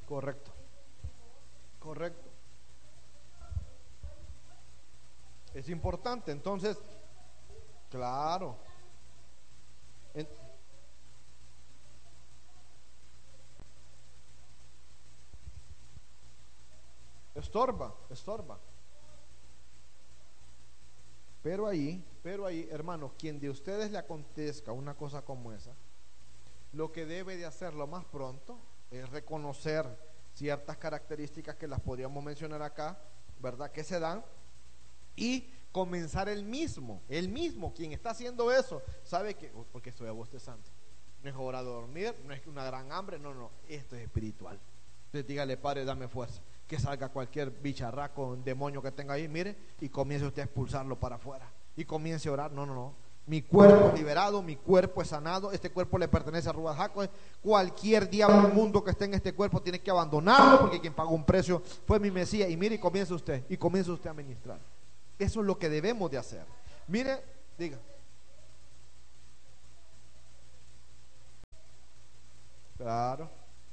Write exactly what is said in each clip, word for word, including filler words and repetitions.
Correcto, correcto. Es importante, entonces, claro. En- estorba, estorba. Pero ahí, pero ahí, hermanos, quien de ustedes le acontezca una cosa como esa, lo que debe de hacer lo más pronto es reconocer ciertas características que las podríamos mencionar acá, ¿verdad? Que se dan y comenzar el mismo, el mismo, quien está haciendo eso, sabe que, "Uy, porque estoy abostezando, no es hora de dormir, no es una gran hambre, no, no, esto es espiritual. Entonces dígale, Padre, dame fuerza, que salga cualquier bicharraco, demonio que tenga ahí, mire, y comience usted a expulsarlo para afuera, y comience a orar, no, no, no, mi cuerpo es liberado, mi cuerpo es sanado, este cuerpo le pertenece a Ruach Hakodes, cualquier diablo inmundo que esté en este cuerpo tiene que abandonarlo, porque quien pagó un precio fue mi Mesías, y mire, y comience usted, y comience usted a ministrar. Eso es lo que debemos de hacer. Mire, diga. Claro,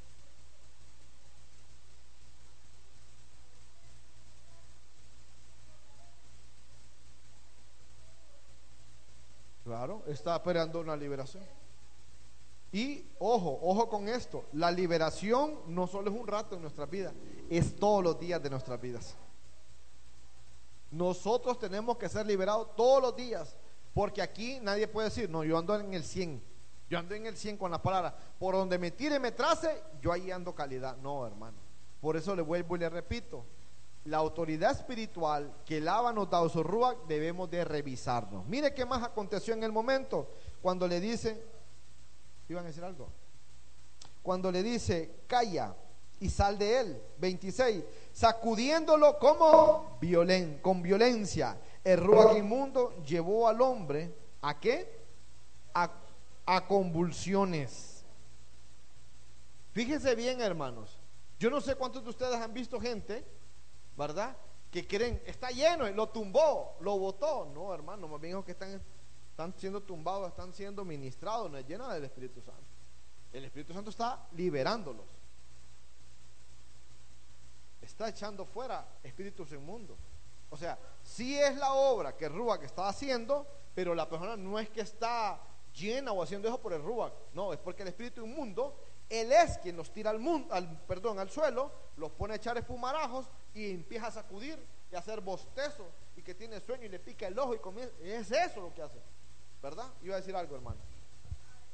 claro, está esperando una liberación. Y ojo, ojo con esto, la liberación no solo es un rato en nuestras vidas, es todos los días de nuestras vidas. Nosotros tenemos que ser liberados todos los días, porque aquí nadie puede decir, no, yo ando en el cien, yo ando en el cien con la palabra, por donde me tire y me trace, yo ahí ando calidad. No, hermano. Por eso le vuelvo y le repito, la autoridad espiritual que el Abba nos da, su Ruach, debemos de revisarnos. Mire qué más aconteció en el momento, cuando le dice, ¿iban a decir algo? Cuando le dice, calla y sal de él. Veintiséis, sacudiéndolo como violen, con violencia, el ruach inmundo llevó al hombre ¿a qué? A, a convulsiones. Fíjense bien, hermanos, yo no sé cuántos de ustedes han visto gente, ¿verdad?, que creen, está lleno, lo tumbó, lo botó. No, hermano, más bien los que están, están siendo tumbados, están siendo ministrados, no es llena del Espíritu Santo. El Espíritu Santo está liberándolos, está echando fuera espíritus inmundos. O sea, sí es la obra que el Ruach está haciendo, pero la persona no es que está llena o haciendo eso por el Ruach, no, es porque el espíritu inmundo, él es quien los tira al mundo, al, perdón, al suelo, los pone a echar espumarajos y empieza a sacudir y a hacer bostezos y que tiene sueño y le pica el ojo y comienza, es eso lo que hace, ¿verdad? Iba a decir algo, hermano.